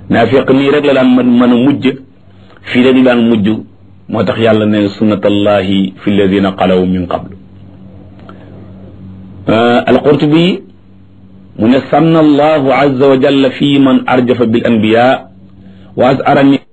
naafiq nii rek la daan mën a mujj fii rek la daan mujj moo tax yàlla ne sunnatallahi fi alladina xalaw min qablu alqurtubi mu ne sanna allahu azza wa jalla fi man arjafa bil anbiya wa azara